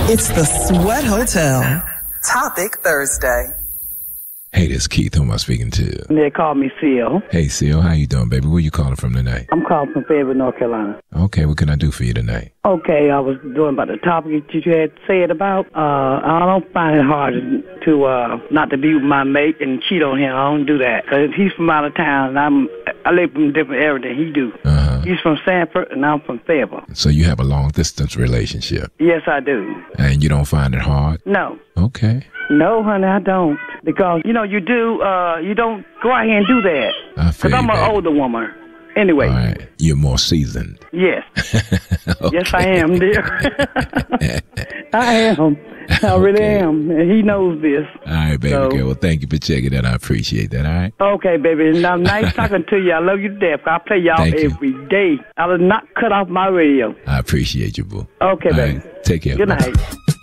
It's the Sweat Hotel. Topic Thursday. Hey, this is Keith. Who am I speaking to? They call me Seal. Hey, Seal. How you doing, baby? Where you calling from tonight? I'm calling from Fayetteville, North Carolina. Okay, what can I do for you tonight? Okay, I was doing about the topic that you had said about. I don't find it hard to not to be with my mate and cheat on him. I don't do that. 'Cause he's from out of town, and I live from a different area than he do. He's from Sanford, and I'm from Fayetteville. So you have a long-distance relationship? Yes, I do. And you don't find it hard? No. Okay. No, honey, I don't. Because, you don't go out here and do that. Because I'm an older woman. Anyway. All right. You're more seasoned. Yes. Okay. Yes, I am, dear. I am. I really am. And he knows this. All right, baby. So, okay, well, thank you for checking that. I appreciate that, all right? Okay, baby. Now, nice talking to you. I love you to death. I play y'all every day. I will not cut off my radio. I appreciate you, boo. Okay, all baby. Right. Take care. Good night.